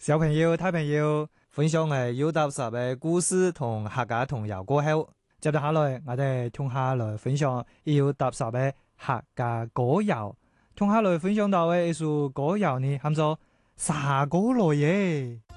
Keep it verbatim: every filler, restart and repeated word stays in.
小朋友、大朋友分享嘅有搭十嘅故事同客家童謠過後，接住下來我哋同下來分享有搭十嘅客家歌謠，同下來分享到嘅一首歌謠呢，喊做《沙歌來耶》。